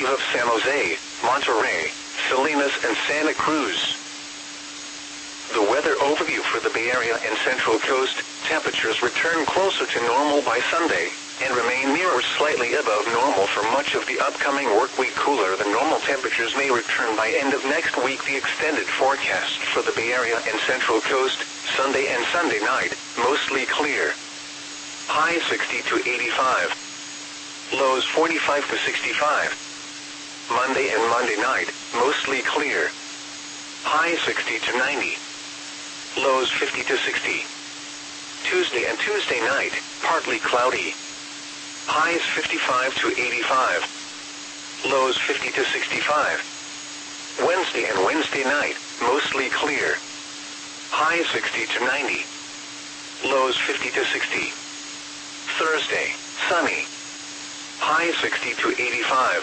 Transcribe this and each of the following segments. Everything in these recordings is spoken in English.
of San Jose, Monterey, Salinas, and Santa Cruz. The weather overview for the Bay Area and Central Coast: temperatures return closer to normal by Sunday, and remain near or slightly above normal for much of the upcoming work week. Cooler than normal temperatures may return by end of next week. The extended forecast for the Bay Area and Central Coast: Sunday and Sunday night, mostly clear. High 60 to 85. Lows 45 to 65. Monday and Monday night, mostly clear. High 60 to 90. Lows 50 to 60. Tuesday and Tuesday night, partly cloudy. Highs 55 to 85. Lows 50 to 65. Wednesday and Wednesday night, mostly clear. Highs 60 to 90. Lows 50 to 60. Thursday, sunny. High 60 to 85.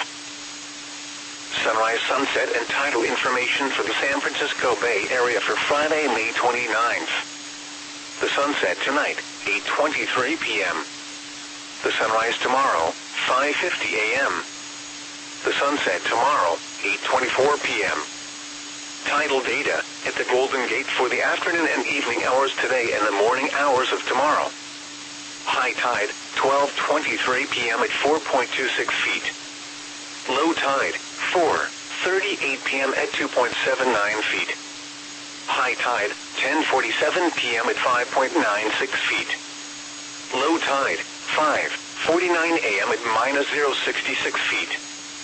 Sunrise, sunset, and tidal information for the San Francisco Bay Area for Friday, May 29th. The sunset tonight, 8:23 p.m. The sunrise tomorrow, 5:50 a.m. The sunset tomorrow, 8:24 p.m. Tidal data at the Golden Gate for the afternoon and evening hours today and the morning hours of tomorrow. High tide, 12:23 p.m. at 4.26 feet. Low tide, 4:38 p.m. at 2.79 feet. High tide, 10:47 p.m. at 5.96 feet. Low tide, 5:49 a.m. at -0.66 feet.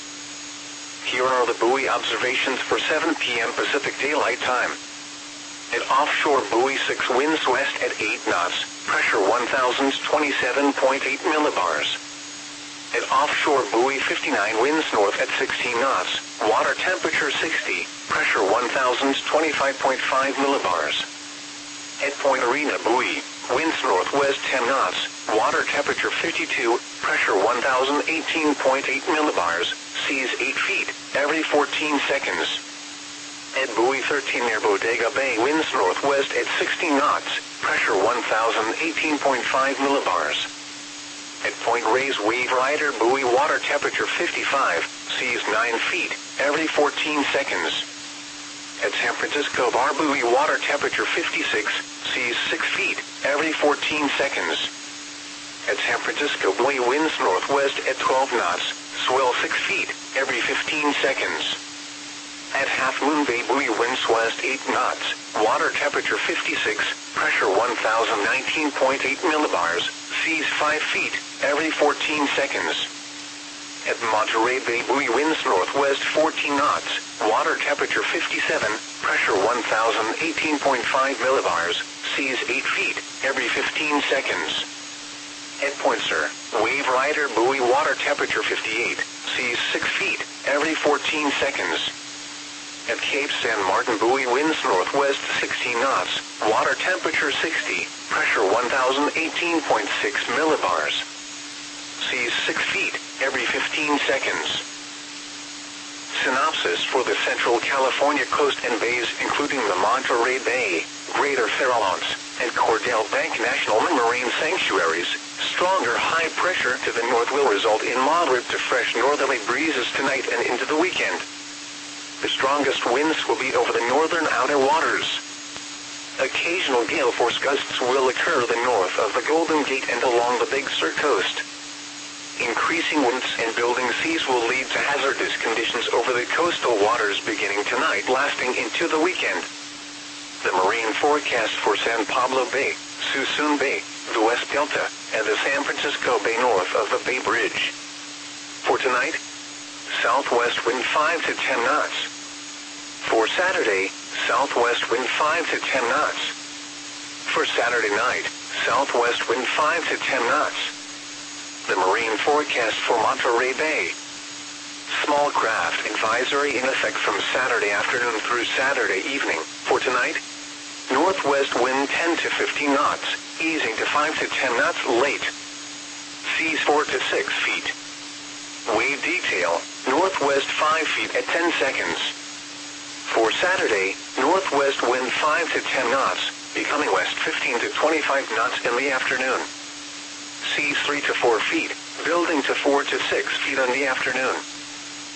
Here are the buoy observations for 7 p.m. Pacific Daylight Time. At offshore buoy 6, winds west at 8 knots, pressure 1,027.8 millibars. At offshore buoy 59, winds north at 16 knots, water temperature 60, pressure 1,025.5 millibars. At Point Arena buoy, winds northwest 10 knots, water temperature 52, pressure 1,018.8 millibars, seas 8 feet, every 14 seconds. At buoy 13 near Bodega Bay, winds northwest at 16 knots, pressure 1,018.5 millibars. At Point Reyes Wave Rider buoy, water temperature 55, seas 9 feet, every 14 seconds. At San Francisco Bar buoy, water temperature 56, seas 6 feet, every 14 seconds. At San Francisco buoy, winds northwest at 12 knots, swell 6 feet, every 15 seconds. At Half Moon Bay buoy, winds west 8 knots, water temperature 56, pressure 1,019.8 millibars, seas 5 feet, every 14 seconds. At Monterey Bay buoy, winds northwest 14 knots, water temperature 57, pressure 1,018.5 millibars, seas 8 feet, every 15 seconds. At Point Sur, Wave Rider buoy, water temperature 58, seas 6 feet, every 14 seconds. At Cape San Martin buoy, winds northwest 16 knots, water temperature 60, pressure 1,018.6 millibars. Seas 6 feet, every 15 seconds. Synopsis for the Central California coast and bays, including the Monterey Bay, Greater Farallones, and Cordell Bank National Marine Sanctuaries. Stronger high pressure to the north will result in moderate to fresh northerly breezes tonight and into the weekend. The strongest winds will be over the northern outer waters. Occasional gale force gusts will occur the north of the Golden Gate and along the Big Sur coast. Increasing winds and building seas will lead to hazardous conditions over the coastal waters beginning tonight, lasting into the weekend. The marine forecast for San Pablo Bay, Suisun Bay, the West Delta, and the San Francisco Bay north of the Bay Bridge. For tonight, southwest wind 5 to 10 knots. For Saturday, southwest wind 5 to 10 knots. For Saturday night, southwest wind 5 to 10 knots. The marine forecast for Monterey Bay. Small craft advisory in effect from Saturday afternoon through Saturday evening. For tonight, northwest wind 10 to 15 knots, easing to 5 to 10 knots late. Seas 4 to 6 feet. Wave detail, northwest 5 feet at 10 seconds. For Saturday, northwest wind 5 to 10 knots, becoming west 15 to 25 knots in the afternoon. Seas 3 to 4 feet, building to 4 to 6 feet in the afternoon.